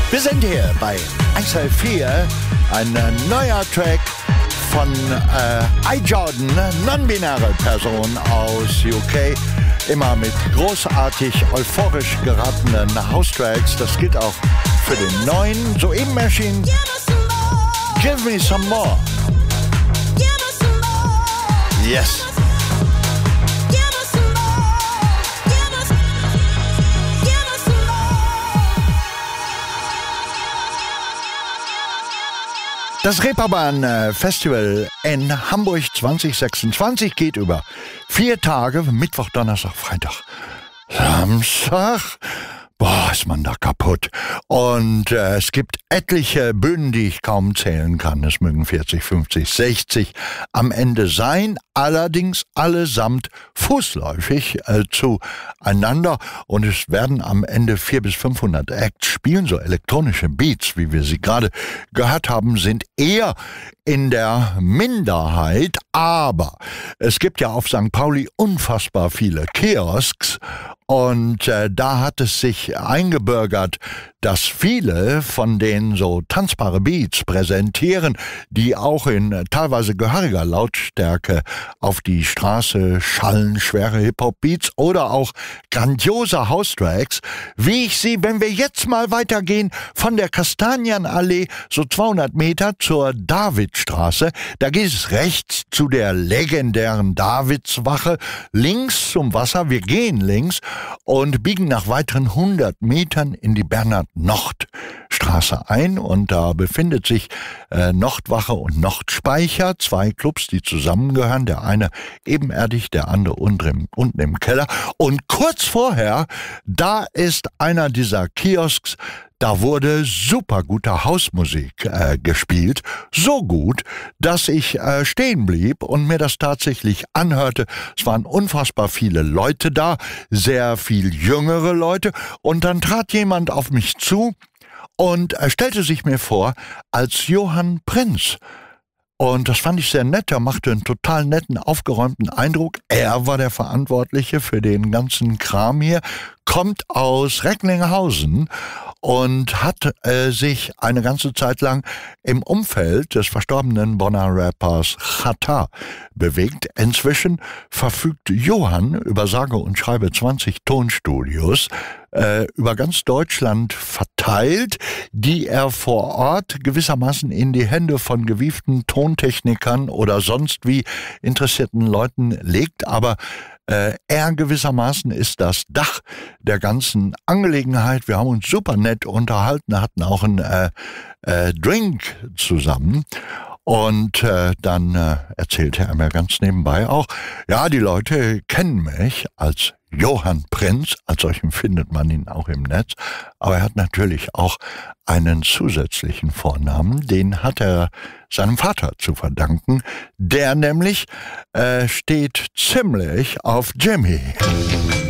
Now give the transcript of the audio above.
Wir sind hier bei XL4, ein neuer Track von iJordan, non-binäre Person aus UK. Immer mit großartig euphorisch geratenen House-Tracks. Das gilt auch für den neuen, soeben erschienen Give Me Some More. Yes. Das Reeperbahn Festival in Hamburg 2026 geht über 4 Tage, Mittwoch, Donnerstag, Freitag, Samstag. Boah, ist man da kaputt. Und es gibt etliche Bühnen, die ich kaum zählen kann. Es mögen 40, 50, 60 am Ende sein. Allerdings allesamt fußläufig zueinander. Und es werden am Ende 400 bis 500 Acts spielen. So elektronische Beats, wie wir sie gerade gehört haben, sind eher in der Minderheit. Aber es gibt ja auf St. Pauli unfassbar viele Kiosks. Und da hat es sich eingebürgert, dass viele von denen so tanzbare Beats präsentieren, die auch in teilweise gehöriger Lautstärke auf die Straße schallen, schwere Hip-Hop-Beats oder auch grandiose House-Tracks, wie ich sie, wenn wir jetzt mal weitergehen, von der Kastanienallee so 200 Meter zur Davidstraße, da geht es rechts zu der legendären Davidswache, links zum Wasser, wir gehen links und biegen nach weiteren 100 Metern in die Bernhard-Nocht-Straße ein und da befindet sich Nochtwache und Nochtspeicher, 2 Clubs, die zusammengehören, der eine ebenerdig, der andere unten im Keller und kurz vorher, da ist einer dieser Kiosks, da wurde super gute Hausmusik gespielt, so gut, dass ich stehen blieb und mir das tatsächlich anhörte. Es waren unfassbar viele Leute da, sehr viel jüngere Leute und dann trat jemand auf mich zu und stellte sich mir vor als Johann Prinz. Und das fand ich sehr nett, er machte einen total netten, aufgeräumten Eindruck. Er war der Verantwortliche für den ganzen Kram hier, kommt aus Recklinghausen und hat sich eine ganze Zeit lang im Umfeld des verstorbenen Bonner Rappers Xatar bewegt. Inzwischen verfügt Johann über sage und schreibe 20 Tonstudios über ganz Deutschland verteilt, die er vor Ort gewissermaßen in die Hände von gewieften Tontechnikern oder sonst wie interessierten Leuten legt, aber er gewissermaßen ist das Dach der ganzen Angelegenheit. Wir haben uns super nett unterhalten, hatten auch einen Drink zusammen. Und dann erzählte er mir ganz nebenbei auch, ja, die Leute kennen mich als Johann Prinz, als solchen findet man ihn auch im Netz, aber er hat natürlich auch einen zusätzlichen Vornamen, den hat er seinem Vater zu verdanken, der nämlich steht ziemlich auf Jimmy.